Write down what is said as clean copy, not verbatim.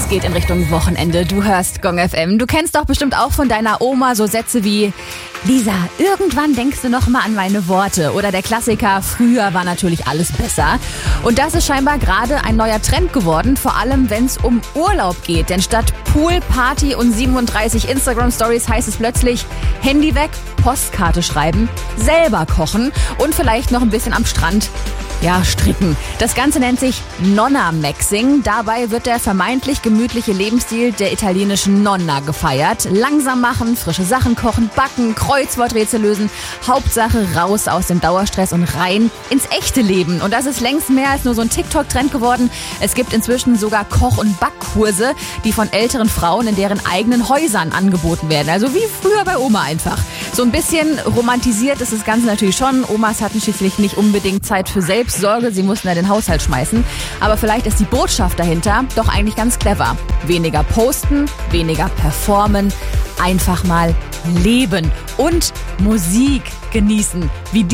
Es geht in Richtung Wochenende. Du hörst Gong FM. Du kennst doch bestimmt auch von deiner Oma so Sätze wie: Lisa, irgendwann denkst du noch mal an meine Worte. Oder der Klassiker: Früher war natürlich alles besser. Und das ist scheinbar gerade ein neuer Trend geworden, vor allem wenn es um Urlaub geht. Denn statt Pool, Party und 37 Instagram-Stories heißt es plötzlich: Handy weg, Postkarte schreiben, selber kochen und vielleicht noch ein bisschen am Strand stricken. Das Ganze nennt sich Nonna-Maxing. Dabei wird der vermeintlich gemütliche Lebensstil der italienischen Nonna gefeiert. Langsam machen, frische Sachen kochen, backen, Kreuzworträtsel lösen. Hauptsache raus aus dem Dauerstress und rein ins echte Leben. Und das ist längst mehr als nur so ein TikTok-Trend geworden. Es gibt inzwischen sogar Koch- und Backkurse, die von älteren Frauen in deren eigenen Häusern angeboten werden. Also wie früher bei Oma einfach. So ein bisschen romantisiert ist das Ganze natürlich schon. Omas hatten schließlich nicht unbedingt Zeit für Selbstsorge. Sie mussten ja den Haushalt schmeißen. Aber vielleicht ist die Botschaft dahinter doch eigentlich ganz clever. Weniger posten, weniger performen, einfach mal leben und Musik genießen. Wie